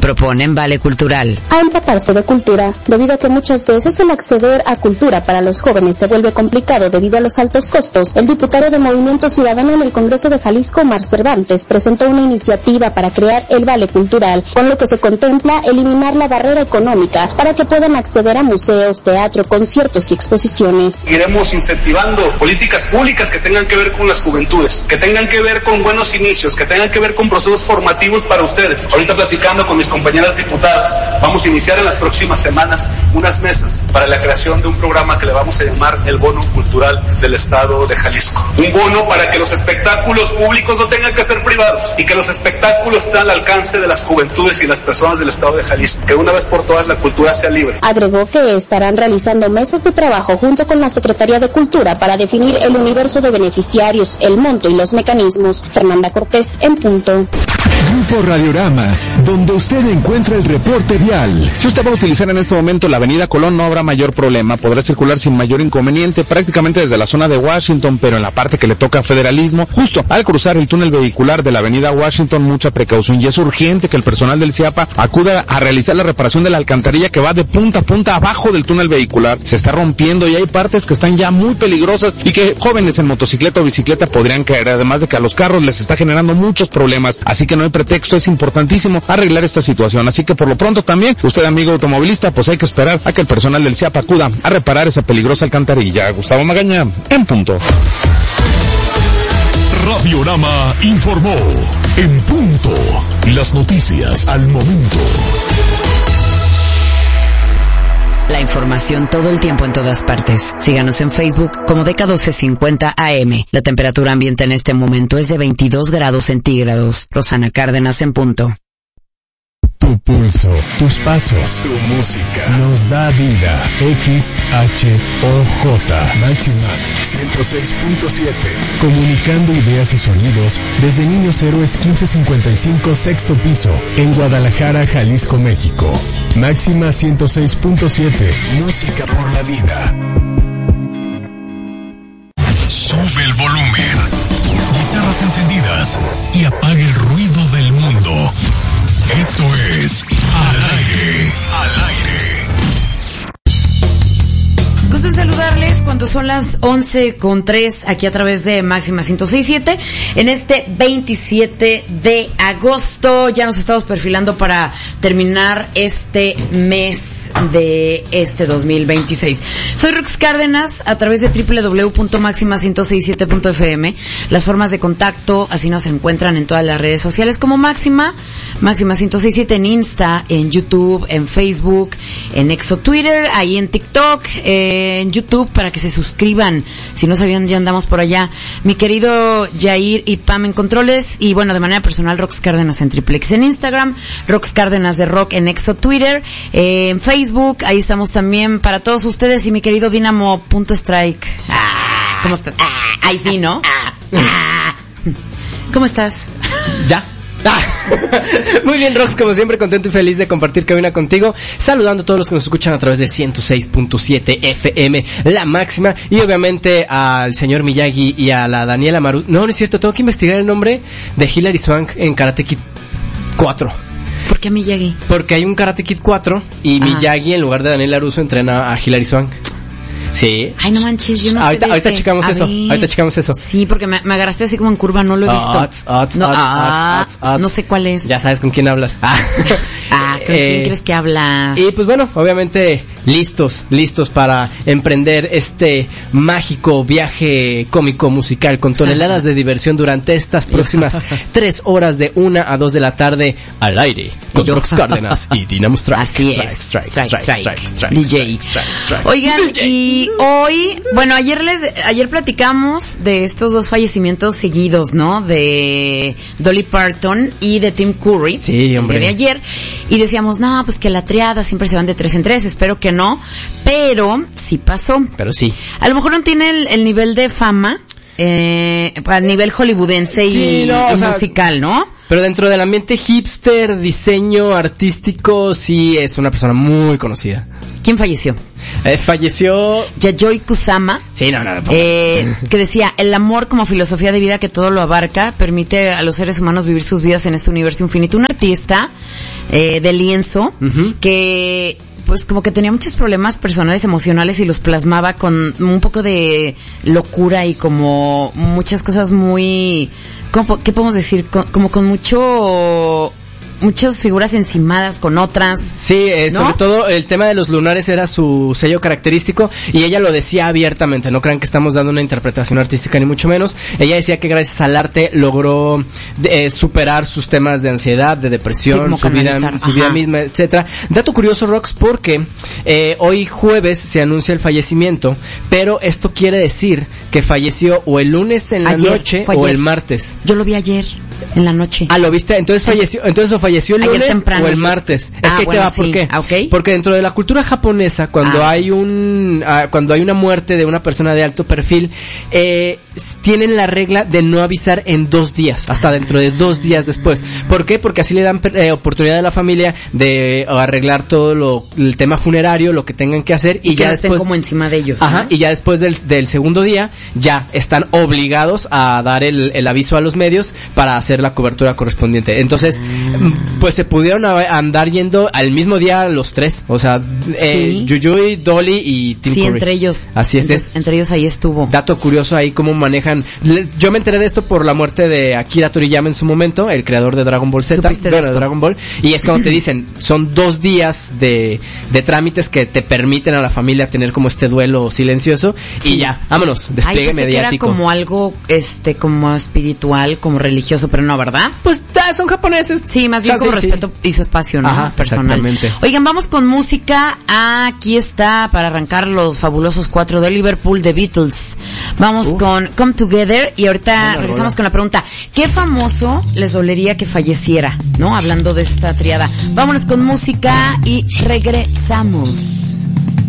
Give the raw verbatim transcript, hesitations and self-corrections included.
Proponen Vale Cultural. A empaparse de cultura, debido a que muchas veces el acceder a cultura para los jóvenes se vuelve complicado debido a los altos costos, el diputado de Movimiento Ciudadano en el Congreso de Jalisco, Omar Cervantes, presentó una iniciativa para crear el Vale Cultural, con lo que se contempla eliminar la barrera económica para que puedan acceder a museos, teatro, conciertos y exposiciones. Iremos incentivando políticas públicas que tengan que ver con las juventudes, que tengan que ver con buenos inicios, que tengan que ver con procesos formativos para ustedes. Ahorita platicando con mis compañeras diputadas, vamos a iniciar en las próximas semanas unas mesas para la creación de un programa que le vamos a llamar el Bono Cultural del Estado de Jalisco. Un bono para que los espectáculos públicos no tengan que ser privados y que los espectáculos estén al alcance de las juventudes y las personas del Estado de Jalisco. Que una vez por todas la cultura sea libre. Agregó que estarán realizando mesas de trabajo junto con la Secretaría de Cultura para definir el universo de beneficiarios, el monto y los mecanismos. Fernanda Cortés, en punto. Grupo Radiorama, donde usted encuentra el reporte vial. Si usted va a utilizar en este momento la avenida Colón, no habrá mayor problema, podrá circular sin mayor inconveniente prácticamente desde la zona de Washington, pero en la parte que le toca a Federalismo, justo al cruzar el túnel vehicular de la avenida Washington, mucha precaución, y es urgente que el personal del CIAPA acuda a realizar la reparación de la alcantarilla que va de punta a punta abajo del túnel vehicular. Se está rompiendo y hay partes que están ya muy peligrosas y que jóvenes en motocicleta o bicicleta podrían caer, además de que a los carros les está generando muchos problemas, así que no hay pretexto, es importantísimo arreglar esta situación, así que por lo pronto también, usted amigo automovilista, pues hay que esperar a que el personal del CIAPA acuda a reparar esa peligrosa alcantarilla. Gustavo Magaña, en punto. Radiorama informó, en punto, las noticias al momento. La información todo el tiempo en todas partes. Síganos en Facebook como D K doce cincuenta A M. La temperatura ambiente en este momento es de veintidós grados centígrados. Rosana Cárdenas, en punto. Tu pulso, tus pasos, tu música nos da vida. X H O J Máxima ciento seis punto siete. Comunicando ideas y sonidos desde Niños Héroes quince cincuenta y cinco, sexto piso, en Guadalajara, Jalisco, México. Máxima ciento seis punto siete. Música por la vida. Sube el volumen. Guitarras encendidas y apague el ruido del mundo. Esto es Al Aire, Al Aire. Gusto en saludarles cuando son las once con tres aquí a través de Máxima ciento seis punto siete en este veintisiete de agosto. Ya nos estamos perfilando para terminar este mes de este dos mil veintiséis. Soy Rox Cárdenas a través de doble u doble u doble u punto máxima ciento sesenta y siete punto efe eme. Las formas de contacto, así nos encuentran en todas las redes sociales como Máxima, Máxima ciento sesenta y siete en Insta, en YouTube, en Facebook, en Exo Twitter, ahí en TikTok, eh, en YouTube para que se suscriban. Si no sabían, ya andamos por allá. Mi querido Jair y Pam en controles. Y bueno, de manera personal, Rox Cárdenas en Triplex en Instagram, Rox Cárdenas de Rock en Exo Twitter, eh, en Facebook, ahí estamos también para todos ustedes. Y mi querido Dinamo punto strike. Ah, ¿cómo estás? Ah, ahí sí, ¿no? Ah, ah. ¿Cómo estás? Ya. Ah. Muy bien, Rox, como siempre, contento y feliz de compartir cabina contigo, saludando a todos los que nos escuchan a través de ciento seis punto siete efe eme, La Máxima, y obviamente al señor Miyagi y a la Daniela Maru. No, no es cierto, tengo que investigar el nombre de Hilary Swank en Karate Kid cuatro. ¿Por qué Miyagi? Porque hay un Karate Kid cuatro y ah. Miyagi, en lugar de Daniel LaRusso, entrena a Hilary Swank. Sí. Ay, no manches, yo no ahorita, sé. Ahorita checamos eso. Ver. Ahorita checamos eso. Sí, porque me, me agarraste así como en curva, no lo he visto. Odds, odds, no, odds, ah, odds, odds, odds. No sé cuál es. Ya sabes con quién hablas. Ah, ah ¿con eh, quién crees que hablas? Y pues bueno, obviamente listos, listos para emprender este mágico viaje cómico musical con toneladas de diversión durante estas próximas tres horas de una a dos de la tarde al aire con Rox Cárdenas y Dinamo Strike. Así strike, es. Strike, strike, strike, strike, strike, strike, D J. Strike, strike, strike. Oigan, D J. Y hoy, bueno, ayer les, ayer platicamos de estos dos fallecimientos seguidos, ¿no? De Dolly Parton y de Tim Curry. Sí, hombre. De ayer. Y decíamos, no, pues que la triada siempre se van de tres en tres, espero que no. Pero sí pasó. Pero sí. A lo mejor no tiene el, el nivel de fama, eh, a nivel hollywoodense sí, y, no, y o sea, musical, ¿no? Pero dentro del ambiente hipster, diseño artístico, sí es una persona muy conocida. ¿Quién falleció? Eh, falleció Yayoi Kusama. Sí, no, no, no. Eh, que decía, el amor como filosofía de vida que todo lo abarca, permite a los seres humanos vivir sus vidas en este universo infinito. Un artista eh, de lienzo, uh-huh. que pues como que tenía muchos problemas personales, emocionales y los plasmaba con un poco de locura y como muchas cosas muy, ¿cómo, qué podemos decir? Con, como con mucho... muchas figuras encimadas con otras. Sí, eh, sobre ¿no? todo el tema de los lunares era su sello característico y ella lo decía abiertamente, no crean que estamos dando una interpretación artística ni mucho menos. Ella decía que gracias al arte logró eh, superar sus temas de ansiedad, de depresión, sí, su vida, su vida misma, etcétera. Dato curioso, Rox, porque eh, hoy jueves se anuncia el fallecimiento, pero esto quiere decir que falleció o el lunes en la ayer, noche o el martes. Yo lo vi ayer en la noche. Ah, ¿lo viste? Entonces falleció, entonces falleció el lunes o el martes. Es ah, que bueno, te va, sí. ¿por qué? Okay. Porque dentro de la cultura japonesa, cuando ah. hay un, uh, cuando hay una muerte de una persona de alto perfil, eh, tienen la regla de no avisar en dos días, hasta dentro de dos días después. ¿Por qué? Porque así le dan eh, oportunidad a la familia de uh, arreglar todo lo, el tema funerario, lo que tengan que hacer y, y ya que después estén como encima de ellos. Ajá, ¿no? Y ya después del, del segundo día ya están obligados a dar el, el aviso a los medios para hacer la cobertura correspondiente. Entonces, mm. pues se pudieron a, andar yendo al mismo día los tres, o sea, eh, sí. Yuyuy, Dolly y Tim sí, Curry. entre ellos. Así es, Entonces, es. Entre ellos ahí estuvo. Dato curioso ahí cómo manejan. Yo me enteré de esto por la muerte de Akira Toriyama en su momento, el creador de Dragon Ball Z, bueno, de Dragon Ball, y es cuando te dicen, son dos días de, de trámites que te permiten a la familia tener como este duelo silencioso, sí. y ya, vámonos, despliegue Ay, mediático. Era como algo, este, como espiritual, como religioso, pero no, ¿verdad? Pues, ah, son japoneses. Sí, más bien o sea, como sí, respeto sí. y su espacio, ¿no? Ajá, personal. Exactamente. Oigan, vamos con música. Aquí está para arrancar los fabulosos cuatro de Liverpool, The Beatles. Vamos uh. con Come Together y ahorita hola, regresamos hola. con la pregunta, ¿qué famoso les dolería que falleciera? ¿No? Hablando de esta triada. Vámonos con música y regresamos.